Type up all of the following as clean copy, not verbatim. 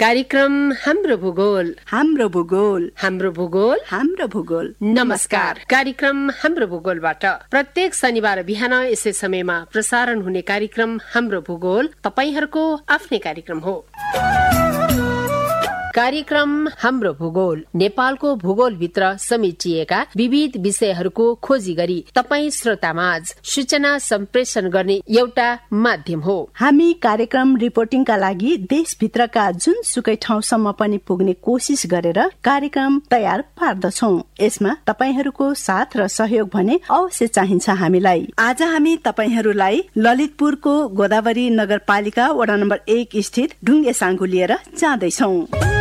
कार्यक्रम हाम्रो भूगोल हाम्रो भूगोल हाम्रो भूगोल हाम्रो भूगोल। नमस्कार। कार्यक्रम हाम्रो भूगोलबाट प्रत्येक शनिबार बिहान यसै समयमा प्रसारण हुने कार्यक्रम हाम्रो भूगोल तपाईहरुको आफ्नै कार्यक्रम हो। कार्यक्रम हाम्रो भूगोल नेपालको भूगोलभित्र समेटिएका विविध विषयहरूको खोजी गरी तपाई श्रोतामाझ सूचना सम्प्रेषण गर्ने एउटा माध्यम हो। हामी कार्यक्रम रिपोर्टिङका लागि देशभित्रका जुनसुकै ठाउँसम्म पनि पुग्ने कोसिस गरेर कार्यक्रम तयार पार्दछौं। यसमा तपाईहरूको साथ र सहयोग भने अवश्य चाहिन्छ हामीलाई। आज हामी तपाईहरूलाई ललितपुरको गोदावरी नगरपालिका वडा नम्बर 1 स्थित ढुङ्गे साङ्गु लिएर जाँदैछौं।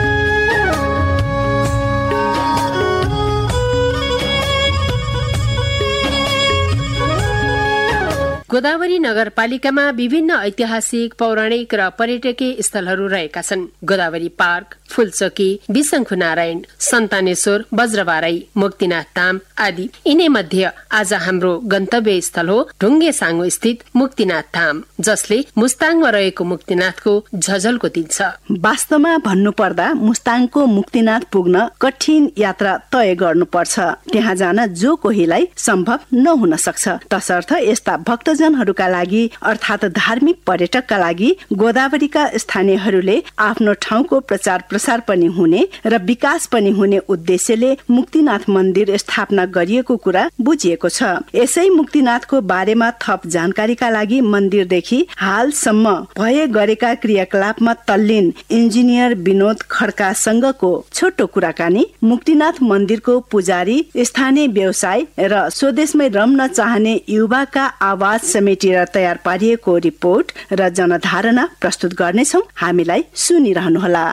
गोदावरी नगरपालिकामा विभिन्न ऐतिहासिक पौराणिक र पर्यटकीय स्थलहरू रहेका छन्। गोदावरी पार्क, फूलचोकी, बिसंखु नारायण, सन्तानेश्वर, वज्रबाराई, मुक्तिनाथ धाम आदि। यिनै मध्ये आज हाम्रो गन्तव्य स्थल हो ढुङ्गे साङ्गु स्थित मुक्तिनाथ धाम, जसले मुस्ताङमा रहेको मुक्तिनाथको झझल्को दिन्छ। वास्तवमा भन्नुपर्दा मुस्ताङको मुक्तिनाथ पुग्न कठिन यात्रा तय गर्नुपर्छ। त्यहाँ जान जो कोहीलाई सम्भव नहुन सक्छ। तसर्थ यस्ता भक्तजनहरूका लागि अर्थात धार्मिक पर्यटकका लागि गोदावरीका स्थानीयहरूले आफ्नो ठाउँको प्रचार प्रसार पनि हुने र विकास पनि हुने उद्देश्यले मुक्तिनाथ मन्दिर स्थापना गरिएको कुरा बुझिएको छ। यसै मुक्तिनाथको बारेमा थप जानकारीका लागि मन्दिरदेखि हालसम्म भए गरेका क्रियाकलापमा तल्लीन इन्जिनियर विनोद खड्कासँगको छोटो कुराकानी, मुक्तिनाथ मन्दिरको पुजारी, स्थानीय व्यवसाय र स्वदेशमै रम्न चाहने युवाका आवाज समेटेर तयार पारिएको रिपोर्ट र जनधारणा प्रस्तुत गर्नेछौं। हामीलाई सुनिरहनुहोला।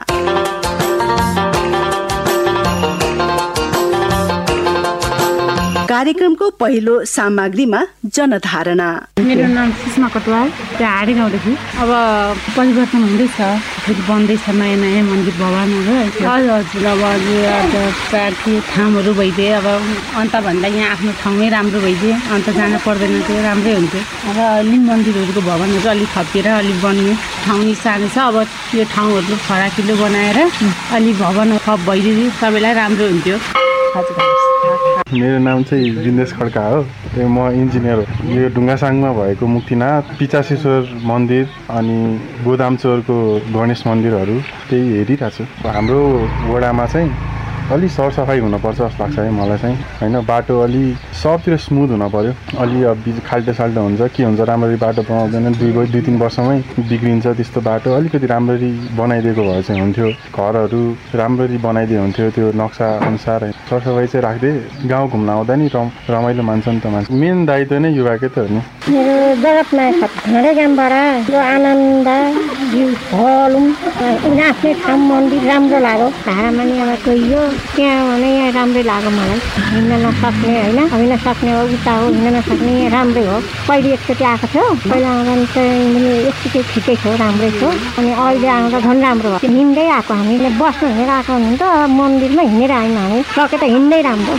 कार्यक्रमको पहिलो सामग्रीमा जनधारणा। मेरो नाम सुषमा कटवाल, त्यहाँ हाडी गाउँदेखि। अब परिवर्तन हुँदैछ, फेरि बन्दैछ नयाँ नयाँ मन्दिर भवनहरू। हजुर अब ठाउँहरू भइदिए, अब अन्तभन्दा यहाँ आफ्नो ठाउँमै राम्रो भइदिए, अन्त जान पर्दैन थियो, राम्रै हुन्थ्यो। अब लिङ्ग मन्दिरहरूको भवनहरू अलिक थपिएर अलिक बन्ने ठाउँ सानो छ। अब यो ठाउँहरू फराकिलो बनाएर अलिक भवन थप भइदिए सबैलाई राम्रो हुन्थ्यो। मेरो नाम चाहिँ जिन्देश खड्का हो, म इन्जिनियर हो। यो ढुङ्गासाङमा भएको मुक्तिनाथ, पिचासेश्वर मन्दिर अनि गोदामचौरको गणेश मन्दिरहरू त्यही हेरिरहेको छु। हाम्रो वडामा चाहिँ अलि सरसफाइ हुनुपर्छ जस्तो लाग्छ है मलाई चाहिँ, होइन? बाटो अलि सबतिर स्मुथ हुन पर्यो। अलि अब खाल्टो साल्टो हुन्छ, के हुन्छ राम्ररी बाटो बनाउँदैन, 2-3 वर्षमै बिग्रिन्छ त्यस्तो बाटो। अलिकति राम्ररी बनाइदिएको भए चाहिँ हुन्थ्यो, घरहरू राम्ररी बनाइदिए हुन्थ्यो त्यो नक्सा अनुसार। सरसफाइ चाहिँ राख्दै गाउँ घुम्न आउँदा नि रमाइलो मान्छ नि त मान्छे। मेन दायित्व नै युवाकै त हो नि। मेरो जगतमा धेरै गाउँबाट यो आनन्द भलौँ आफ्नै ठाउँ मन्दिर राम्रो लाग्यो। भाडामा नि अब गइयो त्यहाँ भने यहाँ राम्रै लाग्यो मलाई। हिँड्न नसक्ने होइन, हिँड्न सक्ने हो उता हो, हिँड्न नसक्ने राम्रै हो। पहिले एकचोटि आएको थियो, पहिला आउँदा चाहिँ एकचोटि ठिकै थियो, राम्रै थियो। अनि अहिले आउँदा झन् राम्रो भयो। हिँड्दै आएको, हामीले बस्नु हिँडेर आएको हुनु त मन्दिरमा हिँडेर आयौँ हामी, सके त हिँड्दै राम्रो।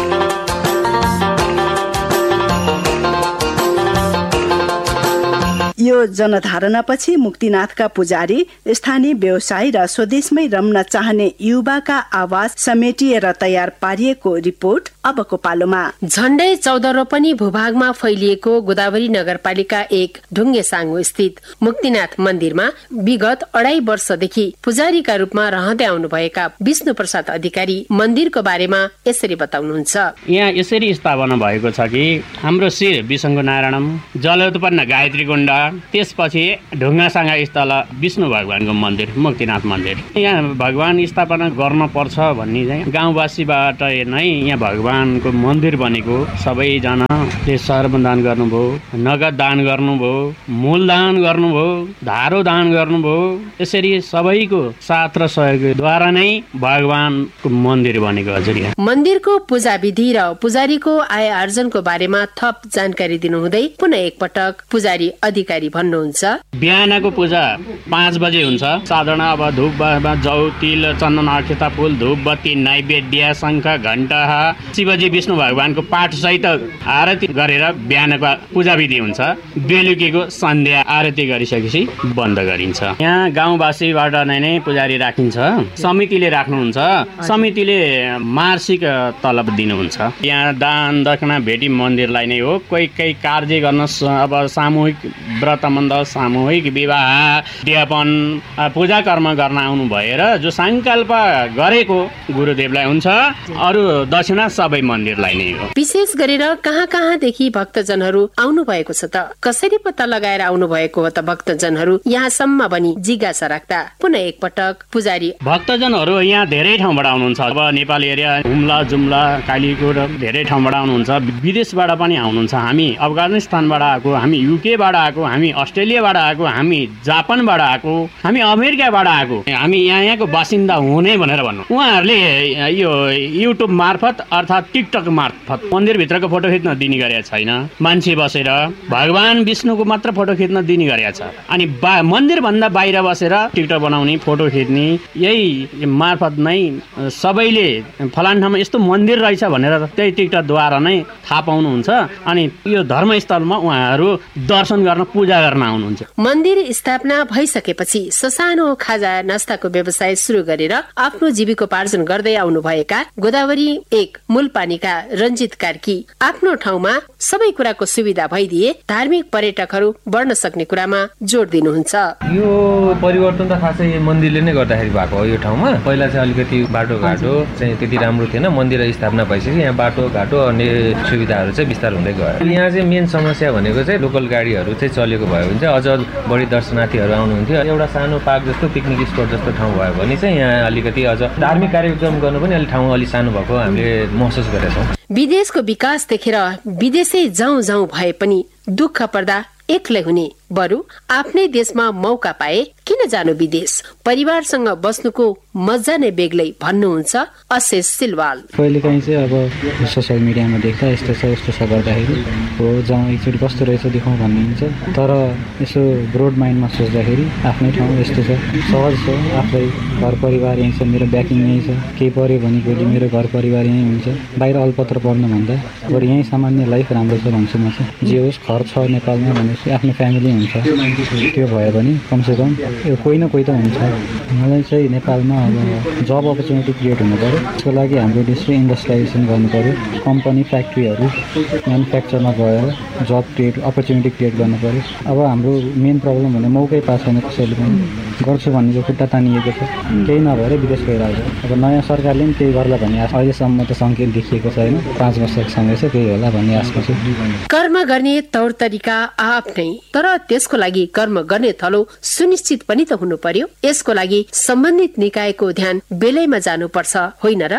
यो जनधारणापछि मुक्तिनाथका पुजारी, स्थानीय व्यवसाय र स्वदेशमै रम्न चाहने युवाका आवाज समेटिएर तयार पारिएको रिपोर्ट अबको पालोमा। झण्डै 14 रोपनी भूभागमा फैलिएको गोदावरी नगरपालिका 1 ढुङ्गे साङ्गु स्थित मुक्तिनाथ मन्दिरमा विगत 2.5 वर्षदेखि पुजारीका रूपमा रहँदै आउनुभएका विष्णु प्रसाद अधिकारी मन्दिरको बारेमा यसरी बताउनुहुन्छ। यहाँ यसरी स्थापना भएको छ कि हाम्रो श्री बिसंखु नारायणम, जलोत्पन्न गायत्री कुण्ड, त्यसपछि ढुङ्गासाङ्गा स्थल विष्णु भगवानको मन्दिर मुक्तिनाथ मन्दिर। यहाँ भगवान स्थापना गर्न पर्छ भन्ने चाहिँ गाउँवासीबाट नै यहाँ भगवानको मन्दिर बनेको। सबैजनाले सर्व दान गर्नुभयो, नगद दान गर्नुभयो, मूल दान गर्नुभयो, धारो दान गर्नुभयो। यसरी सबैको साथ र सहयोगद्वारा नै भगवानको मन्दिर बनेको। हजुर यहाँ मन्दिरको पूजा विधि र पुजारीको आय आर्जनको बारेमा थप जानकारी दिनुहुँदै पुनः एकपटक पुजारी अधिकारी पुजारी भन्नुहुन्छ, बिहानको पूजा 5 बजे हुन्छ। साधारण अब धूप जौ तिल चन्दन अक्षता फूल धूप बत्ती नैवेद्य शङ्ख घण्टा शिवजी विष्णु भगवानको पाठ सहित आरती गरेर बिहानको पूजा विधि हुन्छ। बेलुकीको सन्ध्या आरती गरिसकेपछि बन्द गरिन्छ। यहाँ गाउँवासीबाट नै पुजारी राखिन्छ। समितिले राख्नुहुन्छ। समितिले मासिक तलब दिनुहुन्छ। यहाँ दान दक्षिणा भेटी मन्दिरलाई नै हो। कोही कार्य गर्न अब सामूहिक व्रतबन्ध सामूहिक विवाह देवपन पूजा कर्म गर्न आउनु भएर जो संकल्प गरेको गुरुदेवलाई हुन्छ। अरू दक्षिणा सबै मन्दिरलाई नै हो। विशेष गरेर कहाँ कहाँदेखि भक्तजनहरू आउनु भएको छ त? कसरी पत्ता लगाएर आउनु भएको हो त भक्तजनहरू यहाँसम्म पनि जिज्ञासा राख्दा? पुनः एकपटक पुजारी भक्तजनहरू यहाँ धेरै ठाउँबाट आउनुहुन्छ। अब नेपाल एरिया हुम्ला जुम्ला कालीकोट धेरै ठाउँबाट आउनुहुन्छ। विदेशबाट पनि आउनुहुन्छ। हामी अफगानिस्तानबाट आएको, हामी युकेबाट आएको, हामी अस्ट्रेलियाबाट आएको, हामी जापानबाट आएको, हामी अमेरिकाबाट आएको, हामी यहाँको बासिन्दा हुने भनेर भन्नु। उहाँहरूले यो युट्युब मार्फत अर्थात् टिकटक मार्फत मन्दिरभित्रको फोटो खिच्न दिने गरेका छैन। मान्छे बसेर भगवान विष्णुको मात्र फोटो खिच्न दिने गरेका छ। अनि मन्दिरभन्दा बाहिर बसेर टिकटक बनाउने फोटो खिच्ने यही मार्फत नै सबैले फलान ठाउँमा यस्तो मन्दिर रहेछ भनेर त्यही टिकटकद्वारा नै थाहा पाउनुहुन्छ। अनि यो धर्मस्थलमा उहाँहरू दर्शन गर्न पूजा गर्न आउनुहुन्छ। मन्दिर स्थापना भइसकेपछि ससानो खाजा नास्ताको व्यवसाय सुरु गरेर आफ्नो जीविकोपार्जन गर्दै आउनुभएका गोदावरी 1 मूलपानीका रञ्जित कार्की आफ्नो ठाउँमा सबै कुराको सुविधा भइदिए धार्मिक पर्यटकहरू बढ्न सक्ने कुरामा जोड दिनुहुन्छ। यो परिवर्तन त खासै मन्दिरले नै गर्दाखेरि भएको हो। यो ठाउँमा पहिला चाहिँ अलिकति बाटोघाटो चाहिँ त्यति राम्रो थिएन। मन्दिर स्थापना भइसक्यो यहाँ बाटोघाटो अन्य सुविधाहरू चाहिँ विस्तार हुँदै गयो। यहाँ चाहिँ मेन समस्या भनेको चाहिँ लोकल गाडीहरू चाहिँ चलेको भयो भने चाहिँ अझ बढी दर्शनार्थीहरू आउनुहुन्थ्यो। एउटा सानो पार्क जस्तो पिकनिक स्पोट जस्तो ठाउँ भयो भने चाहिँ यहाँ अलिकति अझ धार्मिक कार्यक्रम गर्नु पनि अलिक ठाउँ अलि सानो भएको हामीले महसुस गरेका छौँ। विदेशको विकास देखेर विदेशै जाउँ भए पनि दुःख पर्दा एक्लै हुने, बरु आफ्नै देशमा मौका पाए किन जानु विदेश? परिवारसँग बस्नुको मजा नै बेग्लै भन्नुहुन्छ अशेष सिलवाल। कहिले काहीँ चाहिँ अब सोसियल मिडियामा देख्दा यस्तो छ यस्तो छ गर्दाखेरि हो जाउँ एकचोटि कस्तो रहेछ देखाउँ भन्ने हुन्छ। तर यसो ब्रोड माइन्डमा सोच्दाखेरि आफ्नै ठाउँ यस्तो छ, सहज छ। आफै घर परिवार यहीँ छ, मेरो ब्याकिङ यहीँ छ। केही पऱ्यो भने भोलि मेरो घर परिवार यहीँ हुन्छ। बाहिर अलपत्र पर्नुभन्दा बरु यहीँ सामान्य लाइफ राम्रो छ भन्छु म चाहिँ। जे होस् घर छ नेपालमा भनेपछि आफ्नो फ्यामिली हुन्छ। त्यो भयो भने कमसेकम यो कोही न कोही त हुन्छ। मलाई चाहिँ नेपालमा अब जब अपर्च्युनिटी क्रिएट हुनु पऱ्यो। त्यसको लागि हाम्रो देशले इन्डस्ट्रियलाइजेसन गर्नु पऱ्यो। कम्पनी फ्याक्ट्रीहरू म्यानुफ्याक्चरमा गएर जब क्रिएट अपर्च्युनिटी क्रिएट गर्नु पऱ्यो। अब हाम्रो मेन प्रब्लम भने मौकै पाएको छैन कसैले पनि। गर्छु भन्ने खुट्टा तानिएको छ, केही नभएर विदेश गइरहेको छ। अब नयाँ सरकारले पनि केही गर्ला भन्ने आश अहिलेसम्म त सङ्केत देखिएको छैन। 5 वर्षको समय छ, केही होला भन्ने आशमा छु। कर्म गर्ने तौर तरिका आफ्नै, तर त्यसको लागि कर्म गर्ने थलो सुनिश्चित पनि त हुनु पर्यो। यसको लागि सम्बन्धित निकायको ध्यान बेलैमा जानुपर्छ, होइन र?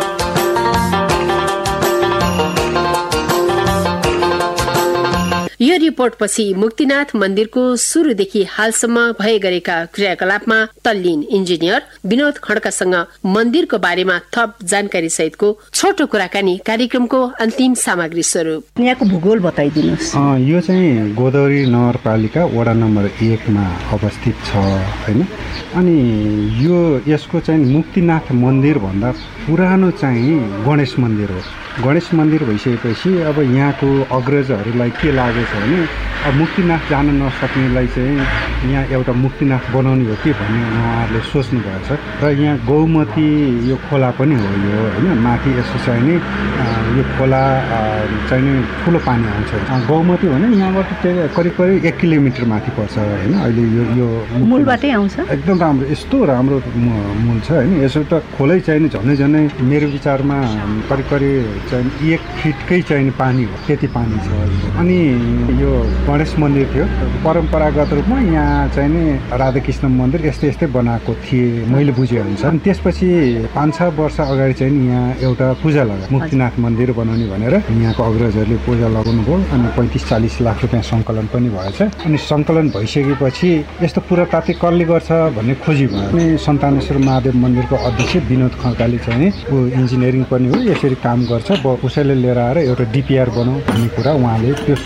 यो रिपोर्ट पछि मुक्तिनाथ मन्दिरको सुरुदेखि हालसम्म भए गरेका क्रियाकलापमा तल्लीन इन्जिनियर विनोद खड्कासँग मन्दिरको बारेमा थप जानकारी सहितको छोटो कुराकानी कार्यक्रमको अन्तिम सामग्री स्वरूप। यहाँको भूगोल बताइदिनुहोस्। यो चाहिँ गोदावरी नगरपालिका वडा नम्बर 1 मा अवस्थित छ, हैन? अनि यो यसको चाहिँ मुक्तिनाथ मन्दिर भन्दा पुरानो चाहिँ गणेश मन्दिर हो। गणेश मन्दिर भइसकेपछि अब यहाँको अग्रजहरूलाई के लागेको छ भने अब मुक्तिनाथ जान नसक्नेलाई चाहिँ यहाँ एउटा मुक्तिनाथ बनाउने हो कि भन्ने उहाँहरूले सोच्नु भएको छ। र यहाँ गौमती यो खोला पनि हो यो, होइन? माथि यसो चाहिँ नि यो खोला चाहिँ नि ठुलो पानी आउँछ। गौमती भने यहाँबाट करिब 1 किलोमिटर माथि पर्छ, होइन? अहिले यो मूलबाटै आउँछ। एकदम राम्रो, यस्तो राम्रो मूल छ, होइन? यसो त खोलै चाहिँ झनै मेरो विचारमा करिब चाहिँ 1 फिटकै चाहिँ पानी हो, त्यति पानी छ। अनि यो गणेश मन्दिर थियो। परम्परागत रूपमा यहाँ चाहिँ नि राधाकृष्ण मन्दिर यस्तै बनाएको थिए मैले बुझे अनुसार। अनि त्यसपछि 5-6 वर्ष अगाडि चाहिँ यहाँ एउटा पूजा लगायो, मुक्तिनाथ मन्दिर बनाउने भनेर यहाँको अग्रजहरूले पूजा लगाउनु भयो। अनि 35-40 लाख रुपियाँ सङ्कलन पनि भएछ। अनि सङ्कलन भइसकेपछि यस्तो पुरातात्विक कसले गर्छ भन्ने खोजी भयो। अनि सन्तानेश्वर महादेव मन्दिरको अध्यक्ष विनोद खड्काले चाहिँ ऊ इन्जिनियरिङ पनि हो, यसरी काम गर्छ, उसैले लिएर आएर एउटा डिपिआर बनाऊ भन्ने कुरा उहाँले त्यो सोचाए।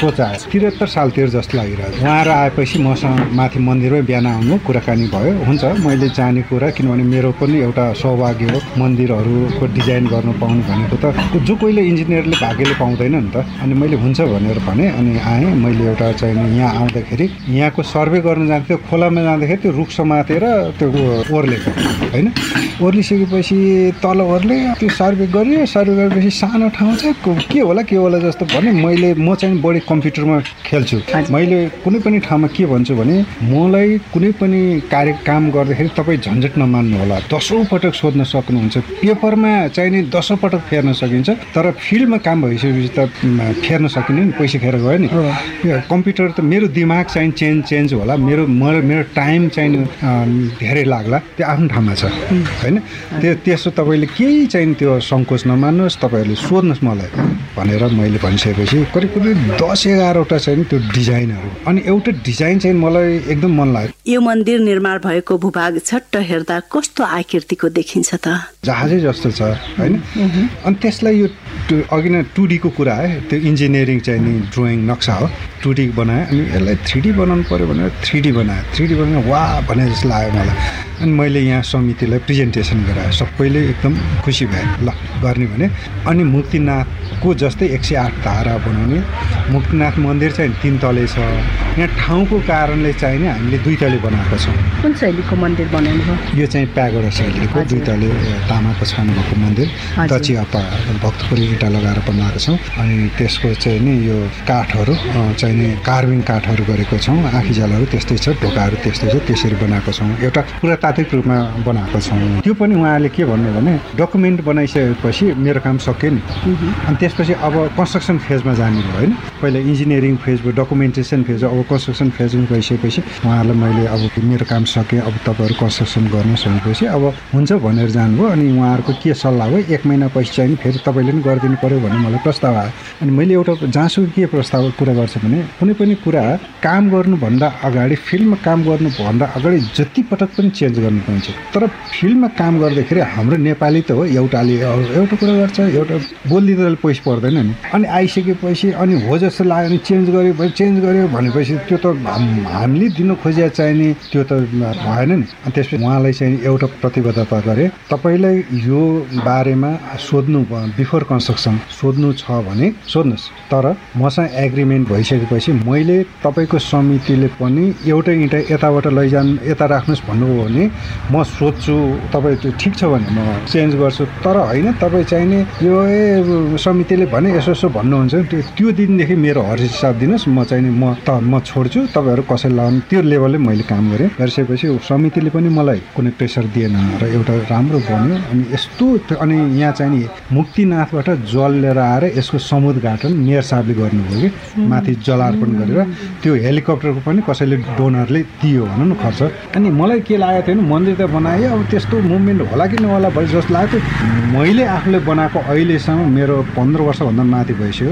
73 सालतिर जस्तो लागिरहेको छ। उहाँहरू आएपछि मसँग माथि मन्दिरमै बिहान आउनु कुराकानी भयो। हुन्छ मैले जाने कुरा, किनभने मेरो पनि एउटा सौभाग्य हो मन्दिरहरूको डिजाइन गर्नु पाउनु भनेको त जो कोहीले इन्जिनियरले भाग्यले पाउँदैन नि त। अनि मैले हुन्छ भनेर भने अनि आएँ। मैले एउटा चाहिँ यहाँ आउँदाखेरि यहाँको सर्वे गर्न जान्थ्यो, खोलामा जाँदाखेरि त्यो रुख समातेर त्यो ओर्लेको होइन। ओर्लिसकेपछि तल ओर्ले त्यो सर्वे गऱ्यो। सर्वे गरेपछि सानो ठाउँ चाहिँ के होला जस्तो भने म चाहिँ बढी कम्प्युटरमा खेल्छु। मैले कुनै पनि ठाउँमा के भन्छु भने मलाई कुनै पनि काम गर्दाखेरि तपाईँ झन्झट नमान्नु होला। 10औं पटक सोध्न सक्नुहुन्छ। पेपरमा चाहिँ नि 10औं पटक फेर्न सकिन्छ, तर फिल्डमा काम भइसकेपछि त फेर्न सकिने नि, पैसा खेर गयो नि। कम्प्युटर त मेरो दिमाग चाहिँ चेन्ज होला, मेरो टाइम चाहिँ धेरै लाग्ला, त्यो आफ्नो ठाउँमा छ होइन। त्यसो तपाईँले केही चाहिँ त्यो सङ्कोच नमान्नुहोस्, तपाईँहरूले सोध्नुहोस् मलाई भनेर मैले भनिसकेपछि करिब 10-11वटा चाहिँ त्यो डिजाइनहरू। अनि एउटा डिजाइन चाहिँ मलाई एकदम मन लाग्यो। यो मन्दिर निर्माण भएको भूभाग छट्ट हेर्दा कस्तो आकृतिको देखिन्छ त? जहाजै जस्तो छ होइन। अनि त्यसलाई यो अघि नै 2D को कुरा है, त्यो इन्जिनियरिङ चाहिँ नि ड्रइङ नक्सा हो। 2D बनाएँ अनि यसलाई 3D बनाउनु पऱ्यो भनेर 3D बनाएँ। 3D बनाएर वाह भने जस्तो लाग्यो मलाई। अनि मैले यहाँ समितिलाई प्रेजेन्टेसन गराएँ, सबैले एकदम खुसी भए ल गर्ने भने। अनि मुक्तिनाथको जस्तै 108 धारा बनाउने। मुक्तिनाथ मन्दिर चाहिँ 3 तले छ। यहाँ ठाउँको कारणले चाहिँ नि हामीले 2 तले बनाएको छौँ। कुन शैलीको मन्दिर बनाउनु भयो? यो चाहिँ प्यागोडा शैलीको 2 तले तामाको छानु भएको मन्दिर। दचियापा भक्तपुरी इँटा लगाएर बनाएको छौँ। अनि त्यसको चाहिँ नि यो काठहरू चाहिँ नि कार्भिङ काठहरू गरेको छौँ। आँखीजालहरू त्यस्तै छ, ढोकाहरू त्यस्तै छ, त्यसरी बनाएको छौँ। एउटा पुरातात्विक रूपमा बनाएको छौँ। त्यो पनि उहाँले के भन्नु भने डकुमेन्ट बनाइसकेपछि मेरो काम सकियो नि। अनि त्यसपछि अब कन्स्ट्रक्सन फेजमा जाने भयो होइन। पहिला इन्जिनियरिङ फेज भयो, डकुमेन्टेसन फेज, अब कन्स्ट्रक्सन फेजमा गइसकेपछि उहाँहरूलाई मैले अब मेरो काम सकेँ, अब तपाईँहरू कन्स्ट्रक्सन गर्नुहोस् भनेपछि अब हुन्छ भनेर जानुभयो। अनि उहाँहरूको के सल्लाह भयो, 1 महिनापछि चाहिँ फेरि तपाईँले पनि गरिदिनु पऱ्यो भन्ने मलाई प्रस्ताव आयो। अनि मैले एउटा जहाँसुकै के प्रस्ताव कुरा गर्छु भने कुनै पनि कुरा काम गर्नुभन्दा अगाडि, फिल्डमा काम गर्नुभन्दा अगाडि जति पटक पनि चेन्ज गर्नु पाइन्छ। तर फिल्डमा काम गर्दाखेरि हाम्रो नेपाली त हो, एउटाले एउटा कुरा गर्छ, एउटा बोलिदिँदा पैसा पर्दैन नि। अनि आइसकेपछि अनि हो जस्तो लाग्यो नि चेन्ज गर्यो भनेपछि त्यो त हामीले दिन खोजेर चाहिने त्यो त भएन नि। अनि त्यसपछि उहाँलाई चाहिँ एउटा प्रतिबद्धता गरेँ, तपाईँलाई यो बारेमा सोध्नु बिफोर कन्स्ट्रक्सन सोध्नु छ भने सोध्नुहोस्, तर मसँग एग्रिमेन्ट भइसकेपछि मैले तपाईँको समितिले पनि एउटा इँटा यताबाट लैजानु यता राख्नुहोस् भन्नुभयो भने म सोध्छु, तपाईँ त्यो ठिक छ भने म चेन्ज गर्छु। तर होइन तपाईँ चाहिने यो समितिले भने यसो भन्नुहुन्छ त्यो दिनदेखि मेरो हर हिसाब दिनुहोस्, म चाहिने म छोड्छु, तपाईँहरू कसैले लाउनु। त्यो लेभलले मैले काम गरेँ। गरिसकेपछि समितिले पनि मलाई कुनै प्रेसर दिएन र एउटा राम्रो बन्यो। अनि यस्तो अनि यहाँ चाहिँ मुक्तिनाथबाट जल लिएर आएर यसको समुद्घाटन मेयर साहबले गर्नुभयो कि माथि जलार्पण गरेर। त्यो हेलिकप्टरको पनि कसैले डोनरले दियो भनौँ न खर्च। अनि मलाई के लागेको थियो भने मन्दिर त बनायो, अब त्यस्तो मुभमेन्ट होला कि नहोला भयो जस्तो लाग्थ्यो। मैले आफूले बनाएको अहिलेसम्म मेरो 15 वर्षभन्दा माथि भइसक्यो,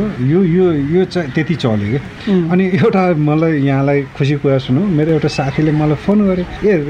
यो चाहिँ त्यति चल्यो कि। अनि एउटा मलाई यहाँलाई खुसी कुरा सुनौ, मेरो एउटा साथीले मलाई फोन गरे,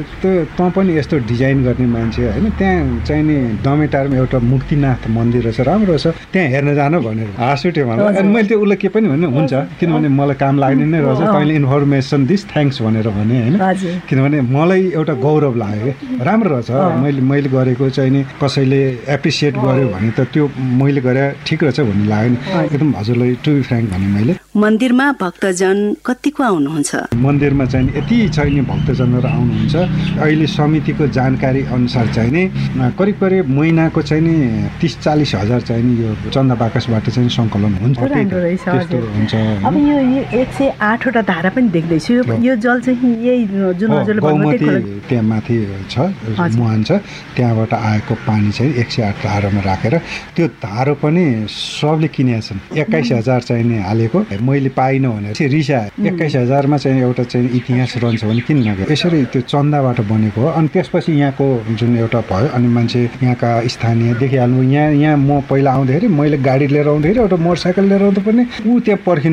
तँ पनि यस्तो डिजाइन गर्ने मान्छे होइन, त्यहाँ चाहिँ नि डमेटारमा एउटा मुक्तिनाथ मन्दिर रहेछ, राम्रो रहेछ, त्यहाँ हेर्न जानु भनेर हाँस उठ्यो मलाई। अनि मैले त्यो उसलाई के पनि भने हुन्छ, किनभने मलाई काम लाग्ने नै रहेछ, तैँले इन्फर्मेसन दिस थ्याङ्क्स भनेर भने होइन। किनभने मलाई एउटा गौरव लाग्यो कि राम्रो रहेछ, मैले गरेको चाहिँ नि कसैले एप्रिसिएट गर्यो भने त त्यो मैले गरे ठिक रहेछ भन्ने लाग्यो नि। एकदम हजुरलाई टु बी फ्र्याङ्क भने मैले मन्दिरमा भक्तजन कतिको आउनुहुन्छ? मन्दिरमा चाहिँ यति चाहिँ भक्तजनहरू आउनुहुन्छ। अहिले समितिको जानकारी अनुसार चाहिँ नि करिब महिनाको चाहिँ नि 30-40 हजार चाहिँ नि यो चन्दा बाकसबाट चाहिँ सङ्कलन हुन्छ। त्यस्तो हुन्छ। अब यो 108वटा धारा पनि देख्दैछु, यो जल चाहिँ यही जुन हजुरले गौमती त्यहाँ माथि छ, मुहान छ, त्यहाँबाट आएको पानी चाहिँ 108 धारामा राखेर त्यो धारो पनि सबले किनेका छन्। 21,000 चाहिँ नि हालेको मैले पाइनँ भनेर रिसाए। 21,000मा चाहिँ एउटा चाहिँ इतिहास रहन्छ भने किन नगयो। यसरी त्यो चन्दाबाट बनेको हो। अनि त्यसपछि यहाँको जुन एउटा भयो अनि मान्छे यहाँका स्थानीय देखिहाल्नु। यहाँ म पहिला आउँदाखेरि मैले गाडी लिएर आउँदाखेरि एउटा मोटरसाइकल लिएर आउँदा पनि ऊ त्यहाँ पर्खिनु